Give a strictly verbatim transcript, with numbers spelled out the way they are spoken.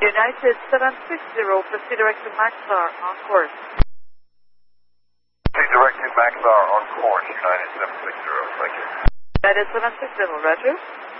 United seven six zero, proceed direct to Maxar on course. Proceed direct to Maxar on course, United seven six zero, thank you. United seven six zero, roger.